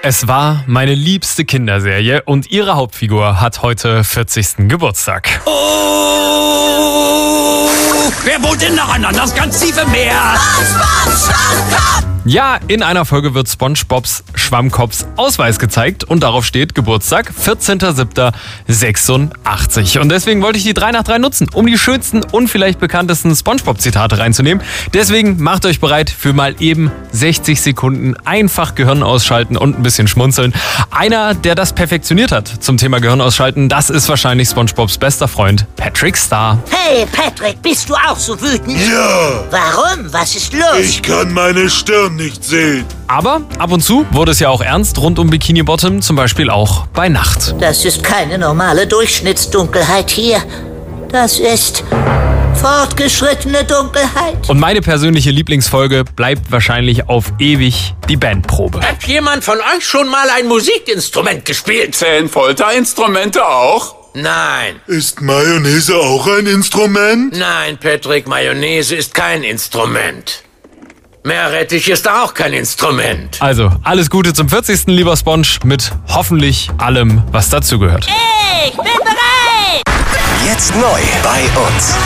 Es war meine liebste Kinderserie und ihre Hauptfigur hat heute 40. Geburtstag. Oh, wer wohnt denn noch an das ganz tiefe Meer? Ja, in einer Folge wird SpongeBobs Schwammkopfs Ausweis gezeigt und darauf steht Geburtstag 14.07.86. Und deswegen wollte ich die 3 nach 3 nutzen, um die schönsten und vielleicht bekanntesten SpongeBob-Zitate reinzunehmen. Deswegen macht euch bereit für mal eben 60 Sekunden einfach Gehirn ausschalten und ein bisschen schmunzeln. Einer, der das perfektioniert hat zum Thema Gehirn ausschalten, das ist wahrscheinlich SpongeBobs bester Freund Patrick Star. Hey Patrick, bist du auch so wütend? Ja, Warum? Was ist los? ich kann meine Stirn nicht sehen. Aber ab und zu wurde es ja auch ernst rund um Bikini Bottom, zum Beispiel auch bei Nacht. Das ist keine normale Durchschnittsdunkelheit hier. Das ist fortgeschrittene Dunkelheit. Und meine persönliche Lieblingsfolge bleibt wahrscheinlich auf ewig die Bandprobe. Hat jemand von euch schon mal ein Musikinstrument gespielt? Zählen Folterinstrumente auch? Nein. Ist Mayonnaise auch ein Instrument? Nein, Patrick, Mayonnaise ist kein Instrument. Meerrettich ist auch kein Instrument. Also, alles Gute zum 40. lieber Sponge mit hoffentlich allem, was dazugehört. Ich bin bereit! Jetzt neu bei uns.